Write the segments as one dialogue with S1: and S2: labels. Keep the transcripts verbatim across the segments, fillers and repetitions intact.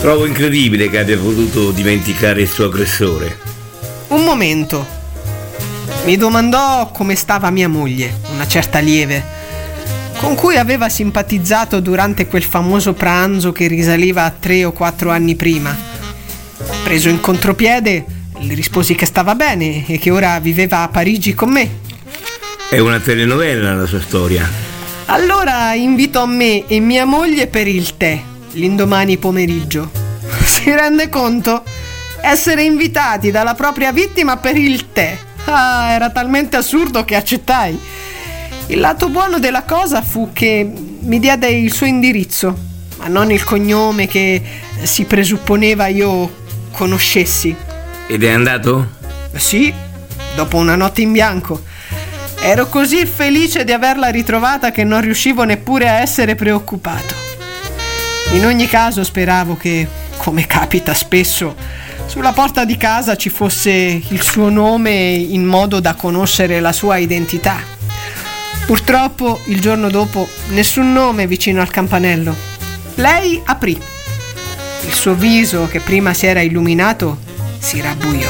S1: Trovo incredibile che abbia potuto dimenticare il suo aggressore.
S2: Un momento. Mi domandò come stava mia moglie, una certa Lieve, con cui aveva simpatizzato durante quel famoso pranzo che risaliva a tre o quattro anni prima. Preso in contropiede, le risposi che stava bene e che ora viveva a Parigi con me.
S1: È una telenovela la sua storia.
S2: Allora invitò me e mia moglie per il tè, l'indomani pomeriggio. Si rende conto? Essere invitati dalla propria vittima per il tè. Ah, era talmente assurdo che accettai. Il lato buono della cosa fu che mi diede il suo indirizzo, ma non il cognome che si presupponeva io conoscessi.
S1: Ed è andato?
S2: Sì, dopo una notte in bianco. Ero così felice di averla ritrovata che non riuscivo neppure a essere preoccupato. In ogni caso speravo che, come capita spesso, sulla porta di casa ci fosse il suo nome in modo da conoscere la sua identità. Purtroppo il giorno dopo nessun nome vicino al campanello. Lei aprì. Il suo viso, che prima si era illuminato, si rabbuiò.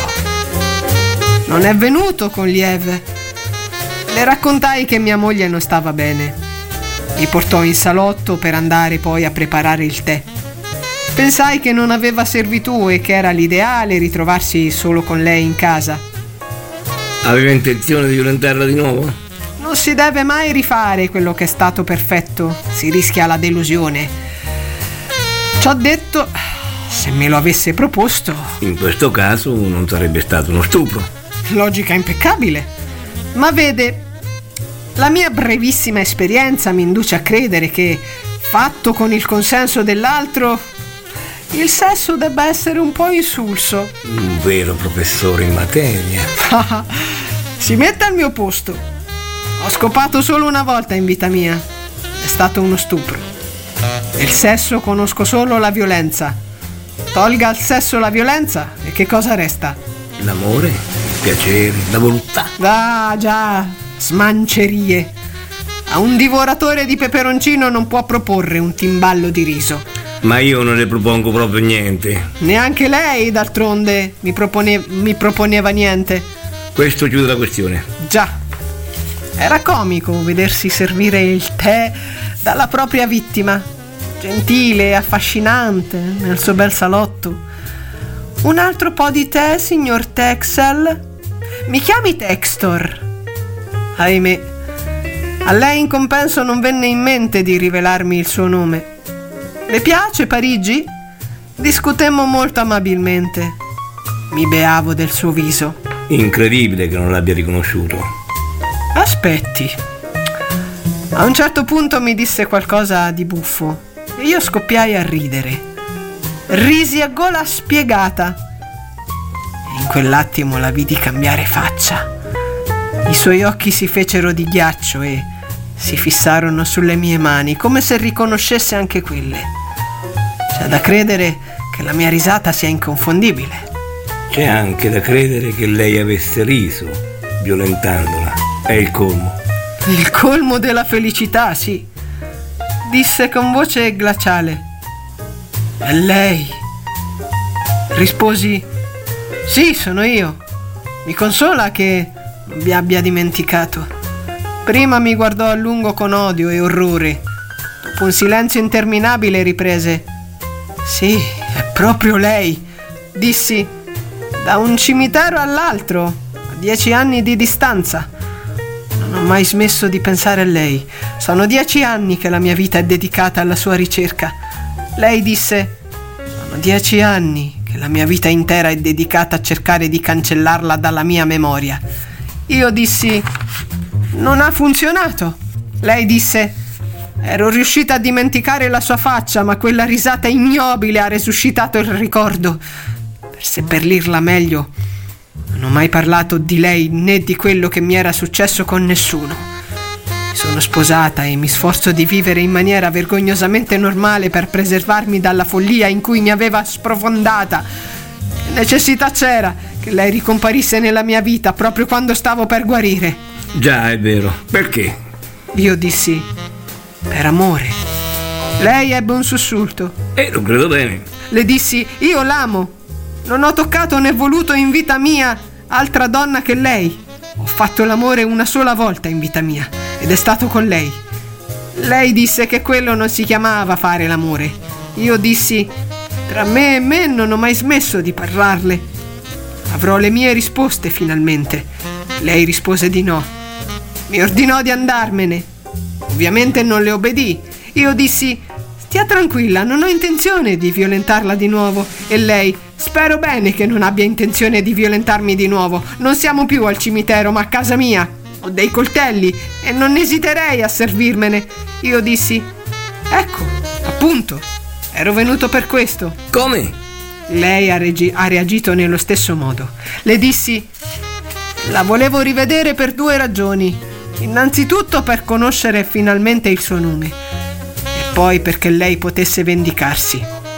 S2: Non è venuto con Lieve. Le raccontai che mia moglie non stava bene. Mi portò in salotto per andare poi a preparare il tè. Pensai che non aveva servitù e che era l'ideale ritrovarsi solo con lei in casa.
S1: Aveva intenzione di violentarla di nuovo?
S2: Non si deve mai rifare quello che è stato perfetto, si rischia la delusione. Ciò detto, se me lo avesse proposto...
S1: In questo caso non sarebbe stato uno stupro.
S2: Logica impeccabile. Ma vede, la mia brevissima esperienza mi induce a credere che, fatto con il consenso dell'altro, il sesso debba essere un po' insulso.
S1: Un vero professore in materia.
S2: Si metta al mio posto. Ho scopato solo una volta in vita mia. È stato uno stupro. Del sesso conosco solo la violenza. Tolga al sesso la violenza e che cosa resta?
S1: L'amore, il piacere, la voluttà.
S2: Ah, già, smancerie. A un divoratore di peperoncino non può proporre un timballo di riso.
S1: Ma io non le propongo proprio niente.
S2: Neanche lei, d'altronde, mi, propone- mi proponeva niente.
S1: Questo chiude la questione.
S2: Già. Era comico vedersi servire il tè dalla propria vittima. Gentile e affascinante nel suo bel salotto. Un altro po' di tè, signor Texel? Mi chiami Textor? Ahimè, a lei in compenso non venne in mente di rivelarmi il suo nome. Le piace Parigi? Discutemmo molto amabilmente. Mi beavo del suo viso.
S1: Incredibile che non l'abbia riconosciuto.
S2: Aspetti. A un certo punto mi disse qualcosa di buffo e io scoppiai a ridere. Risi a gola spiegata. E in quell'attimo la vidi cambiare faccia. I suoi occhi si fecero di ghiaccio e si fissarono sulle mie mani come se riconoscesse anche quelle. C'è da credere che la mia risata sia inconfondibile.
S1: C'è anche da credere che lei avesse riso, violentandola. È il colmo.
S2: Il colmo della felicità, sì. Disse con voce glaciale. È lei? Risposi. Sì, sono io. Mi consola che non mi abbia dimenticato. Prima mi guardò a lungo con odio e orrore. Dopo un silenzio interminabile riprese. Sì, è proprio lei. Dissi. Da un cimitero all'altro, a dieci anni di distanza. Non ho mai smesso di pensare a lei. Sono dieci anni che la mia vita è dedicata alla sua ricerca. Lei disse. Sono dieci anni che la mia vita intera è dedicata a cercare di cancellarla dalla mia memoria. Io dissi. Non ha funzionato. Lei disse. Ero riuscita a dimenticare la sua faccia, ma quella risata ignobile ha resuscitato il ricordo. Per seppellirla meglio, non ho mai parlato di lei né di quello che mi era successo con nessuno. Mi sono sposata e mi sforzo di vivere in maniera vergognosamente normale per preservarmi dalla follia in cui mi aveva sprofondata. Che necessità c'era che lei ricomparisse nella mia vita proprio quando stavo per guarire?
S1: Già, è vero. Perché?
S2: Io dissi. Per amore. Lei ebbe un sussulto.
S1: Eh, lo credo bene.
S2: Le dissi: io l'amo. Non ho toccato né voluto in vita mia altra donna che lei. Ho fatto l'amore una sola volta in vita mia, ed è stato con lei. Lei disse che quello non si chiamava fare l'amore. Io dissi: tra me e me non ho mai smesso di parlarle. Avrò le mie risposte finalmente. Lei rispose di no. Mi ordinò di andarmene. Ovviamente non le obbedì. Io dissi: stia tranquilla, non ho intenzione di violentarla di nuovo. E lei: spero bene che non abbia intenzione di violentarmi di nuovo. Non siamo più al cimitero, ma a casa mia. Ho dei coltelli e non esiterei a servirmene. Io dissi: ecco, appunto, ero venuto per questo.
S1: Come?
S2: Lei ha, regi- ha reagito nello stesso modo. Le dissi: la volevo rivedere per due ragioni. Innanzitutto per conoscere finalmente il suo nome, e poi perché lei potesse vendicarsi.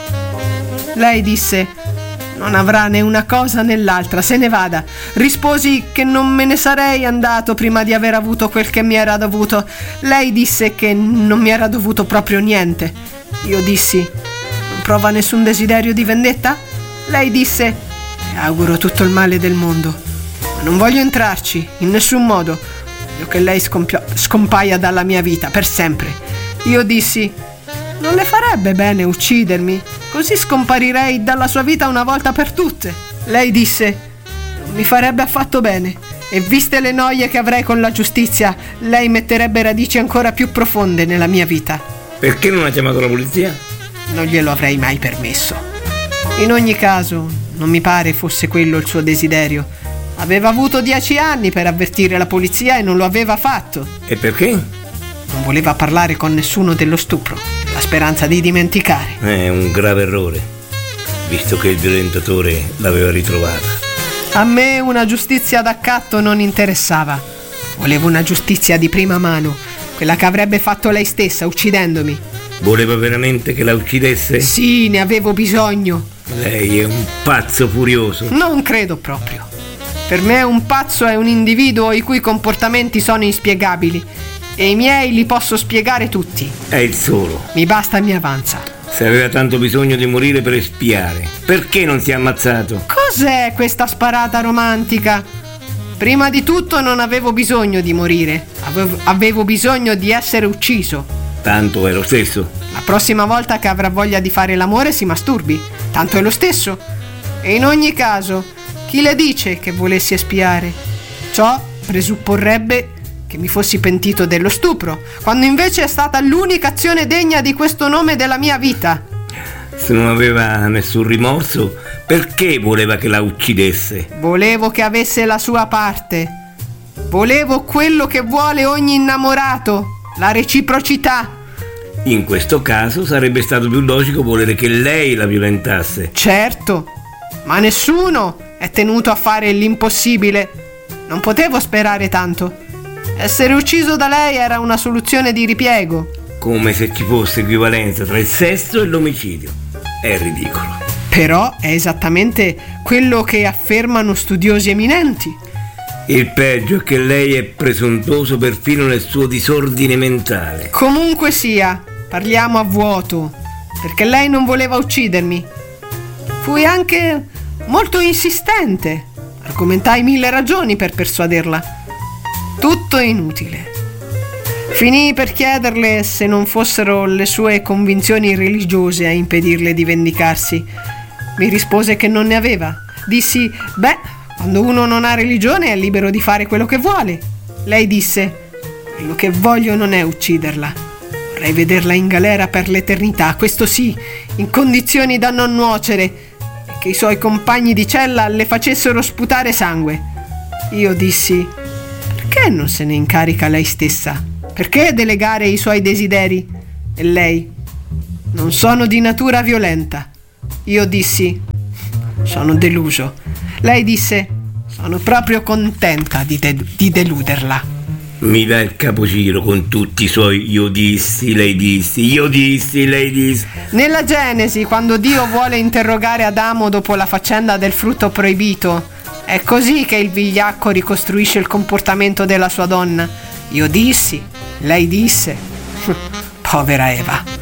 S2: Lei disse: non avrà né una cosa né l'altra, se ne vada. Risposi che non me ne sarei andato prima di aver avuto quel che mi era dovuto. Lei disse che non mi era dovuto proprio niente. Io dissi: non prova nessun desiderio di vendetta? Lei disse: le auguro tutto il male del mondo, ma non voglio entrarci in nessun modo. Voglio che lei scompio- scompaia dalla mia vita per sempre. Io dissi: non le farebbe bene uccidermi? Così scomparirei dalla sua vita una volta per tutte. Lei disse: non mi farebbe affatto bene, e viste le noie che avrei con la giustizia, lei metterebbe radici ancora più profonde nella mia vita.
S1: Perché non ha chiamato la polizia?
S2: Non glielo avrei mai permesso. In ogni caso, non mi pare fosse quello il suo desiderio. Aveva avuto dieci anni per avvertire la polizia e non lo aveva fatto.
S1: E perché?
S2: Non voleva parlare con nessuno dello stupro, la speranza di dimenticare.
S1: È un grave errore, visto che il violentatore l'aveva ritrovata.
S2: A me una giustizia d'accatto non interessava. Volevo una giustizia di prima mano, quella che avrebbe fatto lei stessa, uccidendomi.
S1: Voleva veramente che la uccidesse?
S2: Sì, ne avevo bisogno.
S1: Lei è un pazzo furioso.
S2: Non credo proprio. Per me un pazzo è un individuo i cui comportamenti sono inspiegabili, e i miei li posso spiegare tutti.
S1: È il solo.
S2: Mi basta e mi avanza.
S1: Se aveva tanto bisogno di morire per espiare, perché non si è ammazzato?
S2: Cos'è questa sparata romantica? Prima di tutto non avevo bisogno di morire. Avevo, avevo bisogno di essere ucciso.
S1: Tanto è lo stesso.
S2: La prossima volta che avrà voglia di fare l'amore si masturbi. Tanto è lo stesso. E in ogni caso, chi le dice che volessi espiare? Ciò presupporrebbe che mi fossi pentito dello stupro, quando invece è stata l'unica azione degna di questo nome della mia vita.
S1: Se non aveva nessun rimorso, perché voleva che la uccidesse?
S2: Volevo che avesse la sua parte. Volevo quello che vuole ogni innamorato, la reciprocità.
S1: In questo caso sarebbe stato più logico volere che lei la violentasse.
S2: Certo, ma nessuno è tenuto a fare l'impossibile. Non potevo sperare tanto. Essere ucciso da lei era una soluzione di ripiego.
S1: Come se ci fosse equivalenza tra il sesso e l'omicidio. È ridicolo.
S2: Però è esattamente quello che affermano studiosi eminenti.
S1: Il peggio è che lei è presuntuoso perfino nel suo disordine mentale.
S2: Comunque sia, parliamo a vuoto, perché lei non voleva uccidermi. Fui anche molto insistente. Argomentai mille ragioni per persuaderla. Tutto inutile. Finii per chiederle se non fossero le sue convinzioni religiose a impedirle di vendicarsi. Mi rispose che non ne aveva. Dissi: beh, quando uno non ha religione è libero di fare quello che vuole. Lei disse: quello che voglio non è ucciderla. Vorrei vederla in galera per l'eternità, questo sì, in condizioni da non nuocere, e che i suoi compagni di cella le facessero sputare sangue. Io dissi: perché non se ne incarica lei stessa? Perché delegare i suoi desideri? E lei: non sono di natura violenta. Io dissi: sono deluso. Lei disse: sono proprio contenta di, de- di deluderla.
S1: Mi dà il capogiro con tutti i suoi io dissi, lei dissi, io dissi, lei dissi.
S2: Nella Genesi, quando Dio vuole interrogare Adamo dopo la faccenda del frutto proibito, è così che il vigliacco ricostruisce il comportamento della sua donna. Io dissi, lei disse. Povera Eva.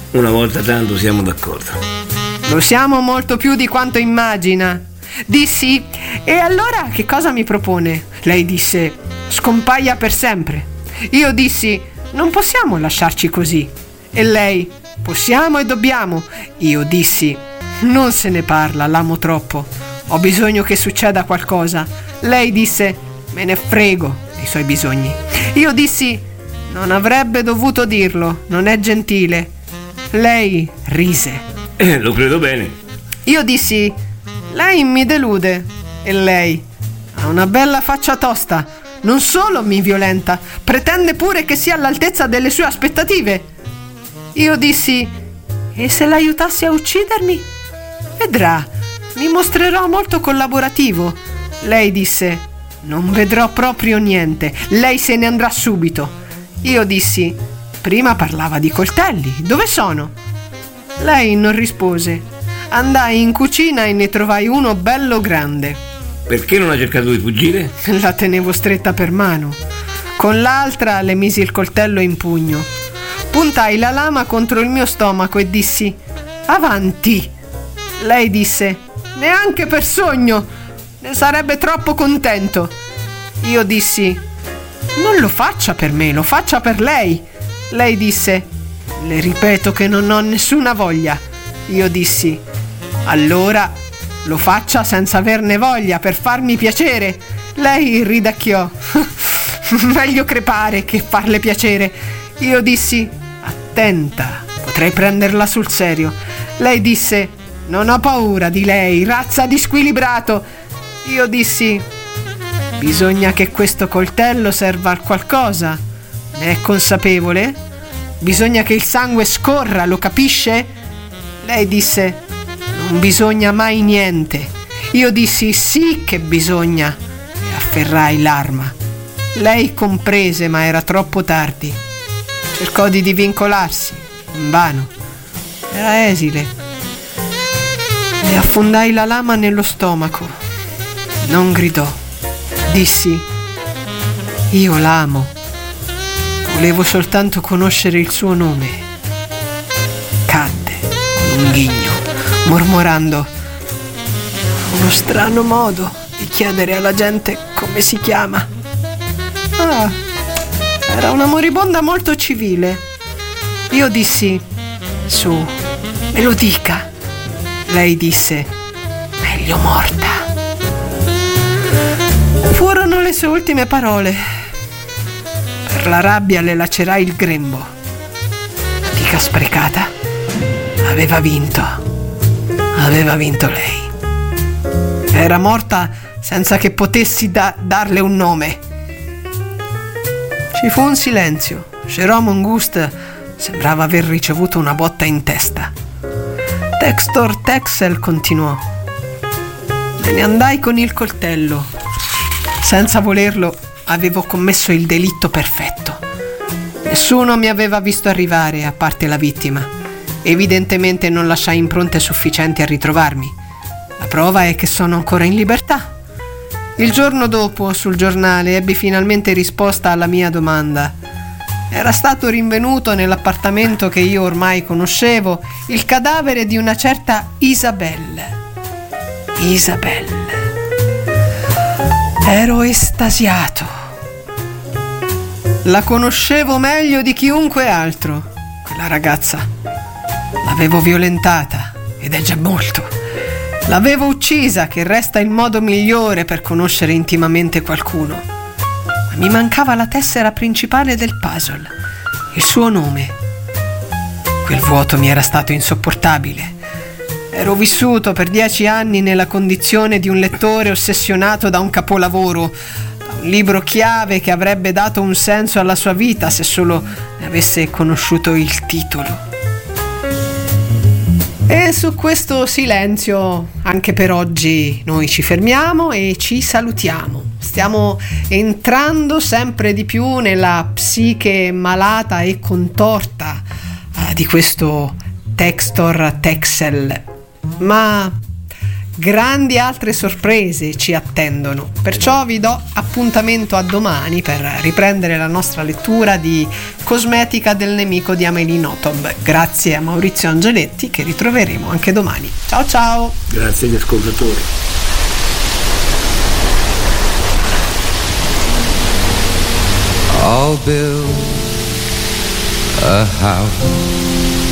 S1: Una volta tanto siamo d'accordo.
S2: Lo siamo molto più di quanto immagina. Dissi: e allora che cosa mi propone? Lei disse: scompaia per sempre. Io dissi: non possiamo lasciarci così. E lei: possiamo e dobbiamo. Io dissi: non se ne parla, l'amo troppo. Ho bisogno che succeda qualcosa. Lei disse: me ne frego dei suoi bisogni. Io dissi: non avrebbe dovuto dirlo, non è gentile. Lei rise.
S1: Eh, lo credo bene.
S2: Io dissi: lei mi delude. E lei: ha una bella faccia tosta. Non solo mi violenta, pretende pure che sia all'altezza delle sue aspettative. Io dissi: e se l'aiutassi a uccidermi? Vedrà, mi mostrerò molto collaborativo. Lei disse: non vedrò proprio niente, lei se ne andrà subito. Io dissi: prima parlava di coltelli, dove sono? Lei non rispose. Andai in cucina e ne trovai uno bello grande.
S1: Perché non ha cercato di fuggire?
S2: La tenevo stretta per mano. Con l'altra le misi il coltello in pugno. Puntai la lama contro il mio stomaco e dissi: avanti. Lei disse: neanche per sogno, ne sarebbe troppo contento. Io dissi: non lo faccia per me, lo faccia per lei. Lei disse: le ripeto che non ho nessuna voglia. Io dissi: allora lo faccia senza averne voglia, per farmi piacere. Lei ridacchiò: meglio crepare che farle piacere. Io dissi: attenta, potrei prenderla sul serio. Lei disse: non ho paura di lei, razza di squilibrato. Io dissi: bisogna che questo coltello serva a qualcosa. Ne è consapevole? Bisogna che il sangue scorra, lo capisce? Lei disse: non bisogna mai niente. Io dissi: sì che bisogna, e afferrai l'arma. Lei comprese, ma era troppo tardi. Cercò di divincolarsi, invano. Era esile. Le affondai la lama nello stomaco. Non gridò. Dissi: io l'amo. Volevo soltanto conoscere il suo nome. Cadde con un ghigno, mormorando: uno strano modo di chiedere alla gente come si chiama. Ah, era una moribonda molto civile. Io dissi: su, me lo dica. Lei disse: meglio morta. Furono le sue ultime parole. Per la rabbia le lacerai il grembo. Fatica sprecata. Aveva vinto. Aveva vinto lei. Era morta senza che potessi da- darle un nome. Ci fu un silenzio. Jérôme Auguste sembrava aver ricevuto una botta in testa. Textor Texel continuò: me ne andai con il coltello. Senza volerlo avevo commesso il delitto perfetto. Nessuno mi aveva visto arrivare, a parte la vittima. Evidentemente non lasciai impronte sufficienti a ritrovarmi. La prova è che sono ancora in libertà. Il giorno dopo, sul giornale, ebbi finalmente risposta alla mia domanda. Era stato rinvenuto nell'appartamento che io ormai conoscevo il cadavere di una certa Isabelle. Isabelle. Ero estasiato. La conoscevo meglio di chiunque altro, quella ragazza. L'avevo violentata, ed è già molto. L'avevo uccisa, che resta il modo migliore per conoscere intimamente qualcuno. Ma mi mancava la tessera principale del puzzle, il suo nome. Quel vuoto mi era stato insopportabile. Ero vissuto per dieci anni nella condizione di un lettore ossessionato da un capolavoro, da un libro chiave che avrebbe dato un senso alla sua vita se solo ne avesse conosciuto il titolo. E su questo silenzio anche per oggi noi ci fermiamo e ci salutiamo. Stiamo entrando sempre di più nella psiche malata e contorta uh, di questo Textor Texel. Ma grandi altre sorprese ci attendono. Perciò vi do appuntamento a domani per riprendere la nostra lettura di Cosmetica del nemico di Amélie Nothomb. Grazie a Maurizio Angeletti, che ritroveremo anche domani. Ciao ciao!
S1: Grazie agli ascoltatori.
S3: I'll build a house